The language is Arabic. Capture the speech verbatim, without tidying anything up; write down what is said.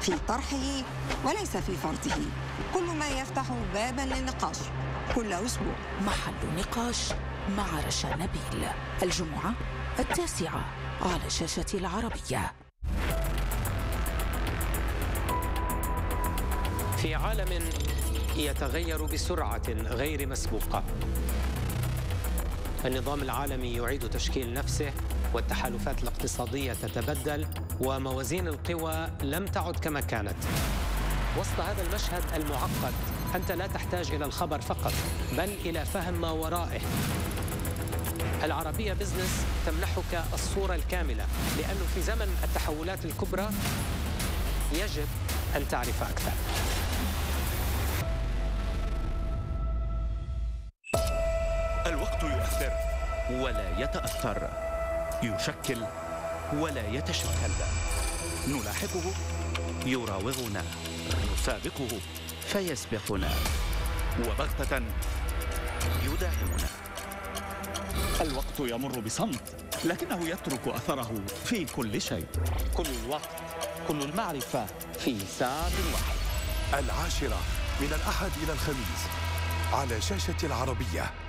في طرحه وليس في فرضه. كل ما يفتح بابا للنقاش كل أسبوع. محل نقاش مع رشا نبيل، الجمعة التاسعة على شاشة العربية. في عالم يتغير بسرعة غير مسبوقة، النظام العالمي يعيد تشكيل نفسه، والتحالفات الاقتصادية تتبدل، وموازين القوى لم تعد كما كانت. وسط هذا المشهد المعقد أنت لا تحتاج إلى الخبر فقط، بل إلى فهم ما ورائه. العربية بزنس تمنحك الصورة الكاملة، لأنه في زمن التحولات الكبرى يجب أن تعرف أكثر. الوقت يؤثر ولا يتأثر، يشكل ولا يتشكل، نلاحقه يراوغنا، نسابقه فيسبقنا، وبغتة يداهمنا. الوقت يمر بصمت، لكنه يترك أثره في كل شيء. كل الوقت، كل المعرفة في ساعة واحدة. العاشرة من الأحد إلى الخميس على شاشة العربية.